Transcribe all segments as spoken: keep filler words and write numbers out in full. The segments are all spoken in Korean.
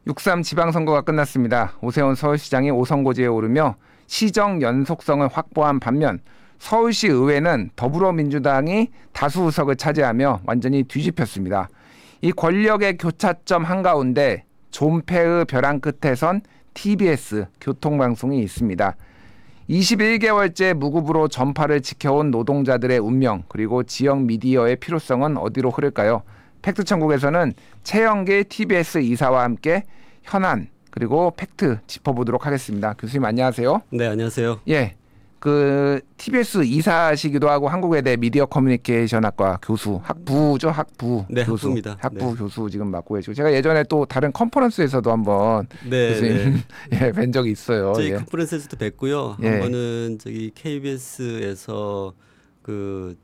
육삼 지방선거가 끝났습니다. 오세훈 서울시장이 오 선거제에 오르며 시정 연속성을 확보한 반면 서울시 의회는 더불어민주당이 다수 의석을 차지하며 완전히 뒤집혔습니다. 이 권력의 교차점 한가운데 존폐의 벼랑 끝에 선 티비에스 교통방송이 있습니다. 이십일 개월째 무급으로 전파를 지켜온 노동자들의 운명 그리고 지역 미디어의 필요성은 어디로 흐를까요? 팩트천국에서는 최영길 티비에스 이사와 함께 현안 그리고 팩트 짚어보도록 하겠습니다. 교수님 안녕하세요. 네, 안녕하세요. 예, 그 티비에스 이사시기도 하고 한국외대 미디어 커뮤니케이션학과 교수, 학부죠, 학부 네, 교수, 학부입니다. 학부 네. 교수 지금 맡고 계시고 제가 예전에 또 다른 컨퍼런스에서도 한번 네, 교수님 네. 예, 뵌 적이 있어요. 저희 예. 컨퍼런스에서도 뵙고요. 예. 한 번은 저기 케이비에스에서 그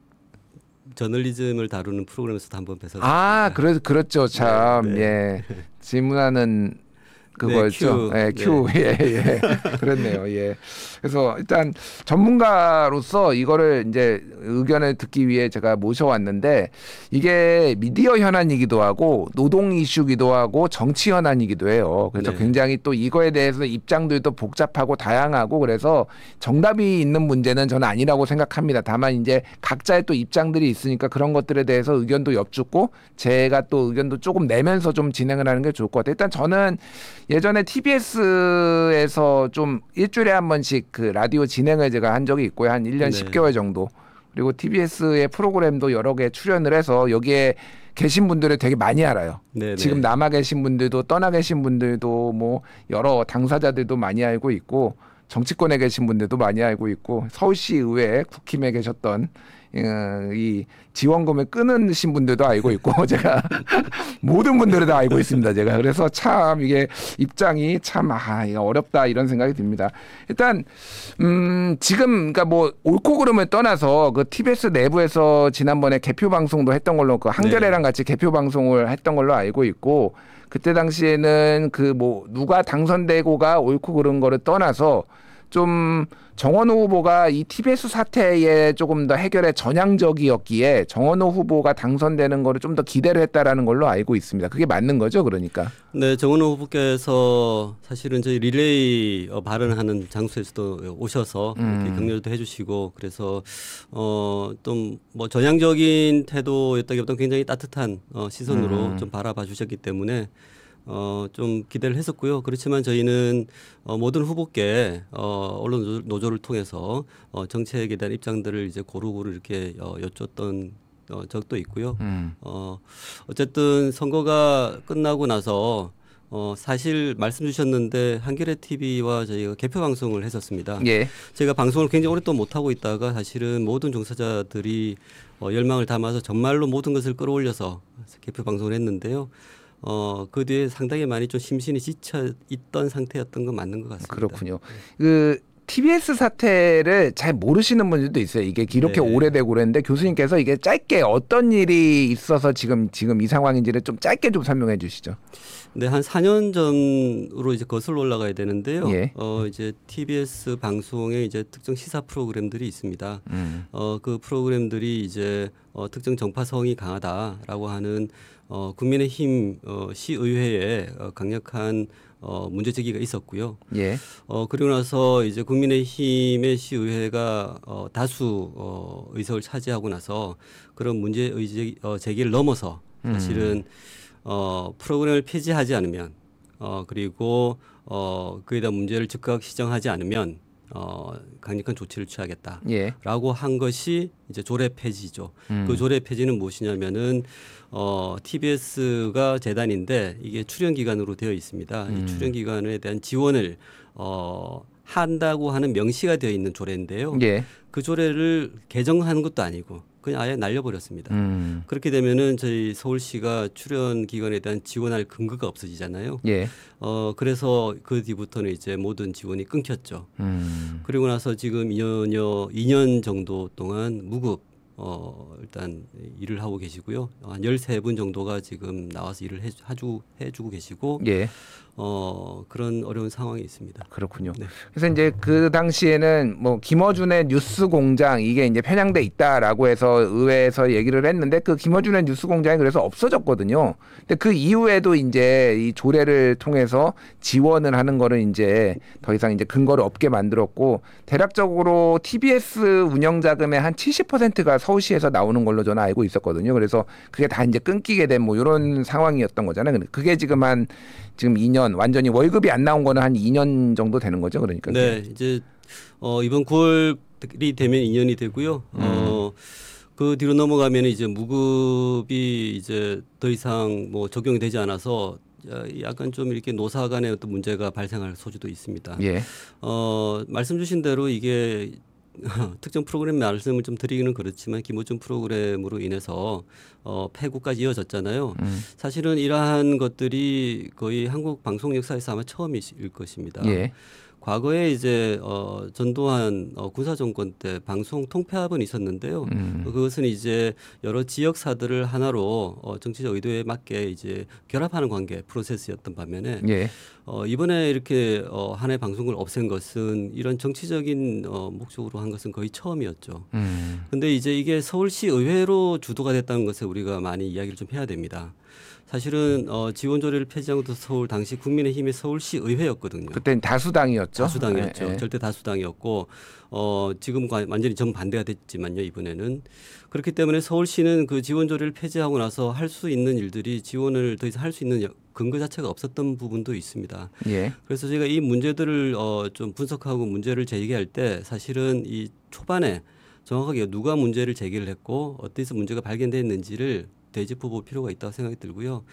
저널리즘을 다루는 프로그램에서도 한번 뵈서 아, 그래 그렇죠, 참. 네, 네. 예, 질문하는 그거였죠. 네, 예, 큐. 큐. 예, 예. 그렇네요. 예. 그래서 일단 전문가로서 이거를 이제 의견을 듣기 위해 제가 모셔왔는데 이게 미디어 현안이기도 하고 노동 이슈기도 하고 정치 현안이기도 해요. 그래서 네. 굉장히 또 이거에 대해서 입장들도 복잡하고 다양하고 그래서 정답이 있는 문제는 저는 아니라고 생각합니다. 다만 이제 각자의 또 입장들이 있으니까 그런 것들에 대해서 의견도 엿듣고 제가 또 의견도 조금 내면서 좀 진행을 하는 게 좋을 것 같아요. 일단 저는 예전에 티비에스에서 좀 일주일에 한 번씩 그 라디오 진행을 제가 한 적이 있고요. 한 일 년 네. 십 개월 정도. 그리고 티비에스의 프로그램도 여러 개 출연을 해서 여기에 계신 분들을 되게 많이 알아요. 네, 지금 네. 남아 계신 분들도 떠나 계신 분들도 뭐 여러 당사자들도 많이 알고 있고 정치권에 계신 분들도 많이 알고 있고 서울시 의회 국힘에 계셨던 이 지원금을 끊으신 분들도 알고 있고 제가 모든 분들을 다 알고 있습니다. 제가 그래서 참 이게 입장이 참 아, 이거 어렵다 이런 생각이 듭니다. 일단 음, 지금 그러니까 뭐 옳고 그름을 떠나서 그 티비에스 내부에서 지난번에 개표 방송도 했던 걸로 그 한겨레랑 같이 개표 방송을 했던 걸로 알고 있고 그때 당시에는 그 뭐 누가 당선되고가 옳고 그른 거를 떠나서 좀 정원호 후보가 이 티비에스 사태에 조금 더 해결에 전향적이었기에 정원호 후보가 당선되는 거를 좀 더 기대를 했다라는 걸로 알고 있습니다. 그게 맞는 거죠, 그러니까? 네, 정원호 후보께서 사실은 저희 릴레이 어, 발언하는 장소에서도 오셔서 이렇게 음. 격려도 해주시고 그래서 어, 좀 뭐 전향적인 태도였다기보다는 굉장히 따뜻한 어, 시선으로 음. 좀 바라봐 주셨기 때문에 어, 좀 기대를 했었고요. 그렇지만 저희는 어, 모든 후보께 어, 언론 노조, 노조를 통해서 어, 정책에 대한 입장들을 이제 고루고루 이렇게 어, 여쭙던 어, 적도 있고요. 음. 어, 어쨌든 선거가 끝나고 나서 어, 사실 말씀 주셨는데 한겨레 티비와 저희가 개표 방송을 했었습니다. 예. 제가 방송을 굉장히 오랫동안 못하고 있다가 사실은 모든 종사자들이 어, 열망을 담아서 정말로 모든 것을 끌어올려서 개표 방송을 했는데요. 어, 그 뒤에 상당히 많이 좀 심신이 지쳐 있던 상태였던 건 맞는 것 같습니다. 그렇군요. 그 티비에스 사태를 잘 모르시는 분들도 있어요. 이게 이렇게 네. 오래되고 그랬는데 교수님께서 이게 짧게 어떤 일이 있어서 지금 지금 이 상황인지를 좀 짧게 좀 설명해 주시죠. 네, 한 사 년 전으로 이제 거슬러 올라가야 되는데요. 예. 어, 이제 티비에스 방송에 이제 특정 시사 프로그램들이 있습니다. 음. 어, 그 프로그램들이 이제 어, 특정 정파성이 강하다라고 하는 어, 국민의힘 어, 시의회에 어, 강력한 어, 문제 제기가 있었고요. 예. 어, 그리고 나서 이제 국민의힘의 시의회가 어, 다수 어, 의석을 차지하고 나서 그런 문제 의제, 어, 제기를 넘어서 사실은 어, 프로그램을 폐지하지 않으면 어, 그리고 어, 그에 대한 문제를 즉각 시정하지 않으면 어, 강력한 조치를 취하겠다. 예. 라고 한 것이 이제 조례 폐지죠. 음. 그 조례 폐지는 무엇이냐면은 어, 티비에스가 재단인데 이게 출연 기관으로 되어 있습니다. 음. 이 출연 기관에 대한 지원을 어, 한다고 하는 명시가 되어 있는 조례인데요. 예. 그 조례를 개정하는 것도 아니고 그냥 아예 날려버렸습니다. 음. 그렇게 되면은 저희 서울시가 출연 기관에 대한 지원할 근거가 없어지잖아요. 예. 어, 그래서 그 뒤부터는 이제 모든 지원이 끊겼죠. 음. 그리고 나서 지금 이 년여 이 년 정도 동안 무급 어, 일단 일을 하고 계시고요. 한 열세 분 정도가 지금 나와서 일을 해, 해주, 해주고 계시고 예. 어, 그런 어려운 상황이 있습니다. 그렇군요. 네. 그래서 이제 그 당시에는 뭐 김어준의 뉴스 공장 이게 이제 편향돼 있다라고 해서 의회에서 얘기를 했는데 그 김어준의 뉴스 공장이 그래서 없어졌거든요. 근데 그 이후에도 이제 이 조례를 통해서 지원을 하는 거를 이제 더 이상 이제 근거를 없게 만들었고 대략적으로 티비에스 운영 자금의 한 칠십 퍼센트가 서울시에서 나오는 걸로 저는 알고 있었거든요. 그래서 그게 다 이제 끊기게 된 뭐 이런 상황이었던 거잖아요. 근데 그게 지금 한 지금 이 년 완전히 월급이 안 나온 거는 한 이 년 정도 되는 거죠. 그러니까. 네, 이제 어, 이번 구월이 되면 이 년이 되고요. 음. 어, 그 뒤로 넘어가면 이제 무급이 이제 더 이상 뭐 적용이 되지 않아서 약간 좀 이렇게 노사 간의 어떤 문제가 발생할 소지도 있습니다. 예. 어, 말씀 주신 대로 이게 특정 프로그램 말씀을 좀 드리기는 그렇지만 김어준 프로그램으로 인해서 어, 폐구까지 이어졌잖아요. 음. 사실은 이러한 것들이 거의 한국 방송 역사에서 아마 처음일 것입니다. 예. 과거에 이제 어, 전두환 어, 군사 정권 때 방송 통폐합은 있었는데요. 음. 그것은 이제 여러 지역사들을 하나로 어, 정치적 의도에 맞게 이제 결합하는 관계 프로세스였던 반면에 예. 어, 이번에 이렇게 어, 하나의 방송을 없앤 것은 이런 정치적인 어, 목적으로 한 것은 거의 처음이었죠. 음. 근데 이제 이게 서울시 의회로 주도가 됐다는 것에 우리가 많이 이야기를 좀 해야 됩니다. 사실은 어, 지원조례를 폐지한 것도 서울 당시 국민의힘의 서울시 의회였거든요. 그때는 다수당이었죠. 다수당이었죠. 예, 예. 절대 다수당이었고 어, 지금 완전히 정반대가 됐지만요. 이번에는 그렇기 때문에 서울시는 그 지원조례를 폐지하고 나서 할 수 있는 일들이 지원을 더 이상 할 수 있는 근거 자체가 없었던 부분도 있습니다. 예. 그래서 제가 이 문제들을 어, 좀 분석하고 문제를 제기할 때 사실은 이 초반에 정확하게 누가 문제를 제기를 했고 어디서 문제가 발견됐는지를 되짚어 볼 필요가 있다고 생각이 들고요.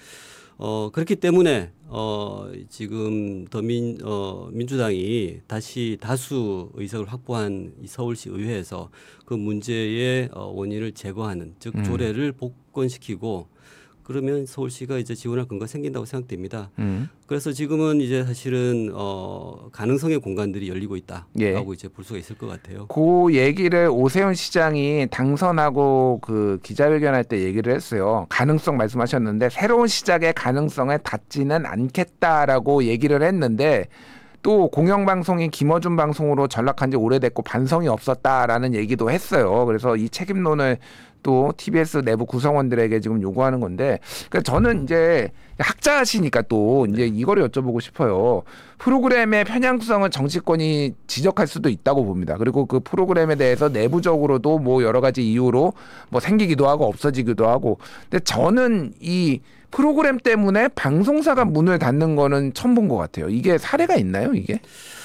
어, 그렇기 때문에 어, 지금 더민 어, 민주당이 다시 다수 의석을 확보한 이 서울시 의회에서 그 문제의 어, 원인을 제거하는 즉 음. 조례를 복권시키고 그러면 서울시가 이제 지원할 근거가 생긴다고 생각됩니다. 음. 그래서 지금은 이제 사실은 어, 가능성의 공간들이 열리고 있다라고 예. 이제 볼 수가 있을 것 같아요. 그 얘기를 오세훈 시장이 당선하고 그 기자회견할 때 얘기를 했어요. 가능성 말씀하셨는데 새로운 시작의 가능성에 닿지는 않겠다라고 얘기를 했는데 또 공영방송인 김어준 방송으로 전락한 지 오래됐고 반성이 없었다라는 얘기도 했어요. 그래서 이 책임론을 또 티비에스 내부 구성원들에게 지금 요구하는 건데, 그러니까 저는 이제 학자시니까 또 이제 이거를 여쭤보고 싶어요. 프로그램의 편향성을 정치권이 지적할 수도 있다고 봅니다. 그리고 그 프로그램에 대해서 내부적으로도 뭐 여러 가지 이유로 뭐 생기기도 하고 없어지기도 하고. 근데 저는 이 프로그램 때문에 방송사가 문을 닫는 거는 처음 본 것 같아요. 이게 사례가 있나요, 이게?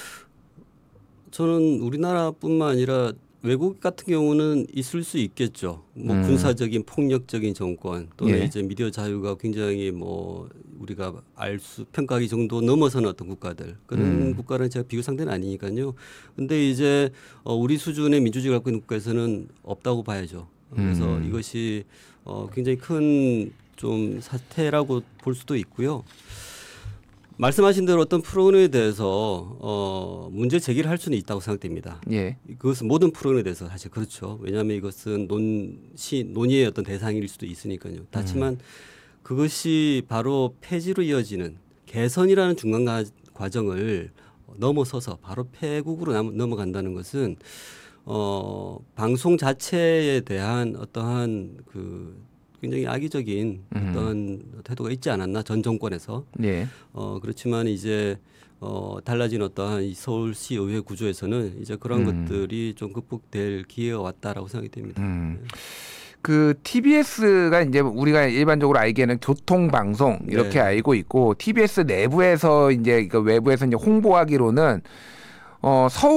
저는 우리나라뿐만 아니라 외국 같은 경우는 있을 수 있겠죠. 뭐 음. 군사적인 폭력적인 정권 또는 예. 이제 미디어 자유가 굉장히 뭐 우리가 알 수 평가하기 정도 넘어서는 어떤 국가들 그런 음. 국가는 제가 비교 상대는 아니니까요. 근데 이제 어, 우리 수준의 민주주의 갖고 있는 국가에서는 없다고 봐야죠. 그래서 음. 이것이 어, 굉장히 큰 좀 사태라고 볼 수도 있고요. 말씀하신 대로 어떤 프로그램에 대해서 어, 문제 제기를 할 수는 있다고 생각됩니다. 예. 그것은 모든 프로그램에 대해서 사실 그렇죠. 왜냐하면 이것은 논시 논의의 어떤 대상일 수도 있으니까요. 그렇지만 그것이 바로 폐지로 이어지는 개선이라는 중간 가, 과정을 넘어서서 바로 폐국으로 남, 넘어간다는 것은 어, 방송 자체에 대한 어떠한 그 굉장히 악의적인 음. 어떤 태도가 있지 않았나 전 정권에서. 예. 어, 그렇지만 이제 어, 달라진 어떠한 이 서울시 의회 구조에서는 이제 그런 음. 것들이 좀 극복될 기회가 왔다라고 생각이 됩니다. 음. 그 티비에스가 이제 우리가 일반적으로 알기에는 교통방송 이렇게 네. 알고 있고 티비에스 내부에서 이제 그 외부에서 이제 홍보하기로는 어, 서울